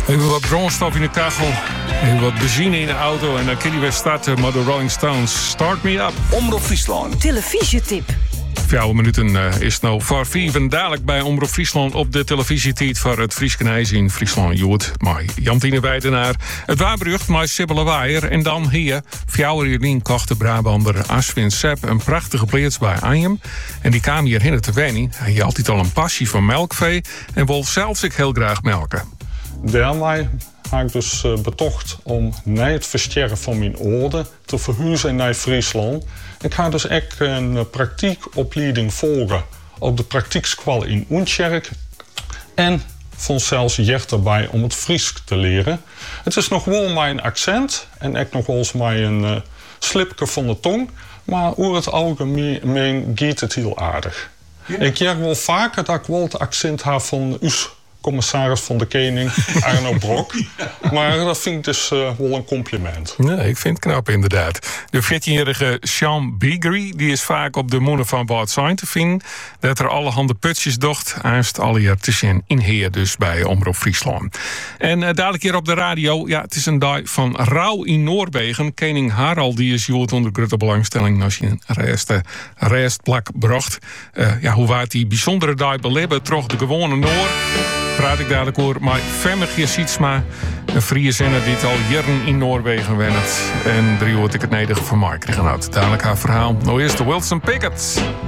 Even wat brandstof in de kachel, even wat benzine in de auto en dan kun je weer starten met de Rolling Stones. Start me up. Omroep Friesland. Televisietip. 4 minuten is het nou voor 5 en dadelijk bij Omroep Friesland op de televisietijd voor het Frieskenijs in Friesland Joet. Maar Jantine Wijdenaar, het waarberucht met Sibylle Waaier en dan hier, 4 uur kocht de Brabander Aswin Sepp een prachtige plaats bij Anjem. En die kwam hierheen te wennen. Hij had altijd al een passie voor melkvee en wil zelfs ik heel graag melken. Daarmee heb ik dus betocht om na het versterren van mijn orde te verhuizen naar Friesland. Ik ga dus ook een praktijkopleiding volgen op de praktijkschool in Oenscherk. En vond zelfs Jert erbij om het Fries te leren. Het is nog wel mijn accent en ook nog wel eens mijn slipke van de tong. Maar over het algemeen gaat het heel aardig. Ja. Ik zeg wel vaker dat ik wel het accent heb van us commissaris van de Koning, Arno Brok. Maar dat vind ik dus wel een compliment. Ja, ik vind het knap inderdaad. De 14-jarige Sean Beagry die is vaak op de moeder van Bart Zijn te vinden. Dat er allerhande putjes docht. Aanst alle jaar te zien in Heer dus bij Omroep Friesland. En dadelijk hier op de radio. Ja, het is een dag van rouw in Noorwegen. Koning Harald die is jood onder grote belangstelling als je een restplak bracht. Hoe waard die bijzondere dag beleven troch de gewone Noor. Praat ik dadelijk over met Femmertje Sietsma, een Friese zinner die het al jaren in Noorwegen wennet. En 3 hoort ik het nederige van Mark kregen uit. Dadelijk haar verhaal. Nou eerst de Wilson Pickett.